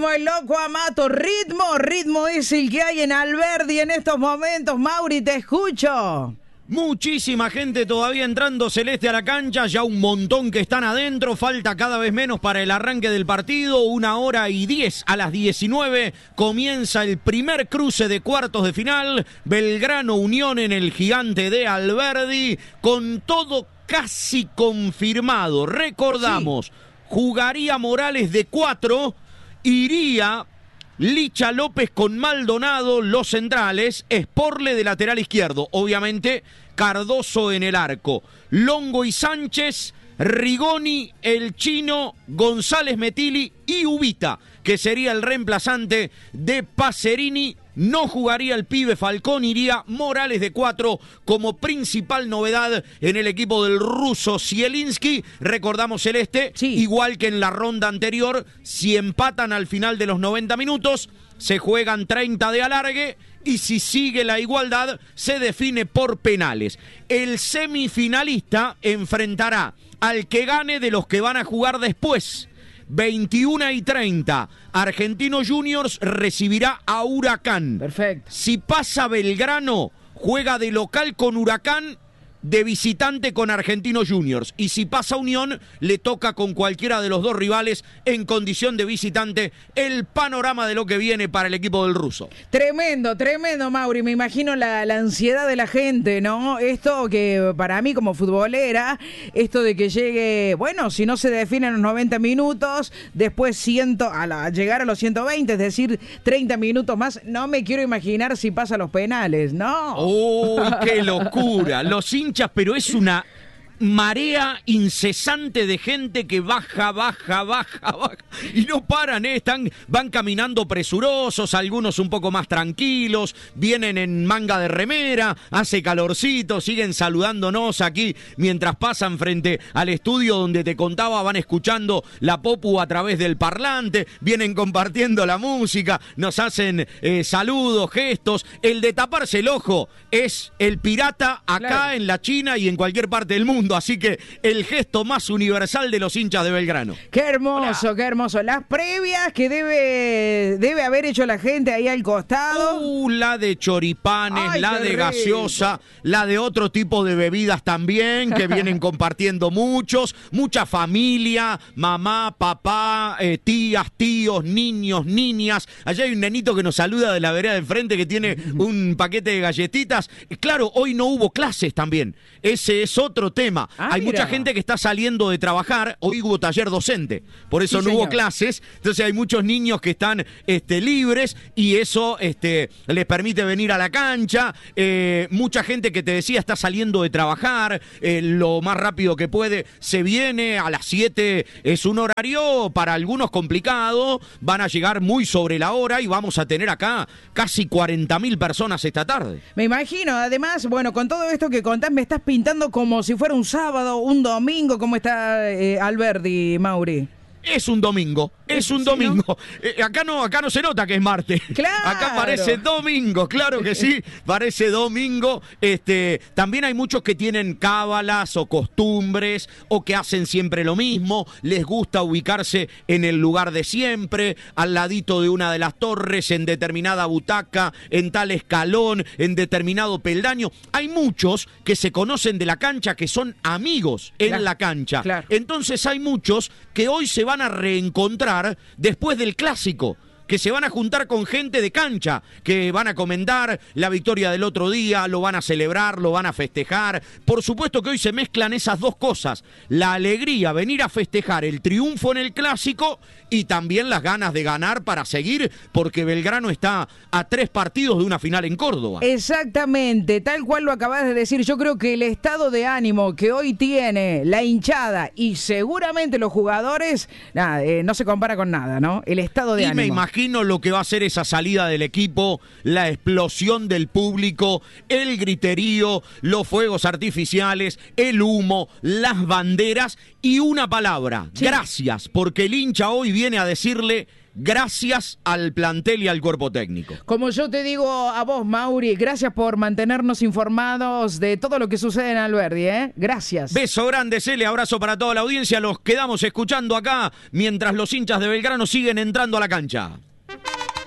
como el loco Amato. Ritmo es el que hay en Alberdi en estos momentos. Mauri, te escucho. Muchísima gente todavía entrando celeste a la cancha, ya un montón que están adentro, falta cada vez menos para el arranque del partido, 1:10 a las 19, comienza el primer cruce de cuartos de final, Belgrano Unión en el Gigante de Alberdi, con todo casi confirmado, recordamos, jugaría Morales de 4, iría Licha López con Maldonado, los centrales, Sporle de lateral izquierdo, obviamente Cardoso en el arco, Longo y Sánchez, Rigoni, el Chino, González Metili y Ubita, que sería el reemplazante de Pacerini. No jugaría el pibe Falcón, iría Morales de 4 como principal novedad en el equipo del ruso Zielinski. Recordamos celeste, igual que en la ronda anterior, si empatan al final de los 90 minutos, se juegan 30 de alargue y si sigue la igualdad, se define por penales. El semifinalista enfrentará al que gane de los que van a jugar después. 21:30, Argentinos Juniors recibirá a Huracán. Perfecto. Si pasa Belgrano, juega de local con Huracán, de visitante con Argentinos Juniors. Y si pasa Unión, le toca con cualquiera de los dos rivales en condición de visitante. El panorama de lo que viene para el equipo del ruso. Tremendo, Mauri. Me imagino la ansiedad de la gente, ¿no? Esto que para mí como futbolera, esto de que llegue, bueno, si no se definen los 90 minutos, después a llegar a los 120, es decir, 30 minutos más, no me quiero imaginar si pasa los penales, ¿no? ¡Uy, qué locura! Los hinchas, pero es una marea incesante de gente que baja y no paran, van caminando presurosos, algunos un poco más tranquilos, vienen en manga de remera, hace calorcito, siguen saludándonos aquí mientras pasan frente al estudio donde te contaba, van escuchando la popu a través del parlante, vienen compartiendo la música, nos hacen saludos, gestos. El de taparse el ojo es el pirata acá en la China y en cualquier parte del mundo. Así que el gesto más universal de los hinchas de Belgrano. Qué hermoso, Hola. Qué hermoso. Las previas que debe haber hecho la gente ahí al costado. La de choripanes, la de gaseosa, la de otro tipo de bebidas también, que vienen compartiendo mucha familia, mamá, papá, tías, tíos, niños, niñas. Allá hay un nenito que nos saluda de la vereda del frente que tiene un paquete de galletitas. Claro, hoy no hubo clases también. Ese es otro tema. Hay mucha gente que está saliendo de trabajar. Hoy hubo taller docente, por eso no hubo clases. Entonces hay muchos niños que están libres y eso les permite venir a la cancha. Mucha gente que te decía está saliendo de trabajar lo más rápido que puede. Se viene a las 7. Es un horario para algunos complicado. Van a llegar muy sobre la hora y vamos a tener acá casi 40.000 personas esta tarde. Me imagino. Además, bueno, con todo esto que contás me estás pintando como si fuera un sábado, un domingo. ¿Cómo está Alberdi, Mauri? Es un domingo, ¿no? Acá no se nota que es martes. Claro. Acá parece domingo, claro que sí, parece domingo. También hay muchos que tienen cábalas o costumbres o que hacen siempre lo mismo, les gusta ubicarse en el lugar de siempre, al ladito de una de las torres, en determinada butaca, en tal escalón, en determinado peldaño. Hay muchos que se conocen de la cancha, que son amigos en la cancha. Claro. Entonces hay muchos que hoy se van a reencontrar después del clásico, que se van a juntar con gente de cancha, que van a comentar la victoria del otro día, lo van a celebrar, lo van a festejar. Por supuesto que hoy se mezclan esas dos cosas, la alegría, venir a festejar el triunfo en el clásico y también las ganas de ganar para seguir, porque Belgrano está a 3 partidos de una final en Córdoba. Exactamente, tal cual lo acabas de decir. Yo creo que el estado de ánimo que hoy tiene la hinchada y seguramente los jugadores, no se compara con nada, ¿no? El estado de ánimo. Me imagino lo que va a ser esa salida del equipo, la explosión del público, el griterío, los fuegos artificiales, el humo, las banderas y una palabra, gracias, porque el hincha hoy viene a decirle gracias al plantel y al cuerpo técnico. Como yo te digo a vos, Mauri, gracias por mantenernos informados de todo lo que sucede en Alberdi, ¿eh? Gracias. Beso grande, Cele, abrazo para toda la audiencia. Los quedamos escuchando acá mientras los hinchas de Belgrano siguen entrando a la cancha.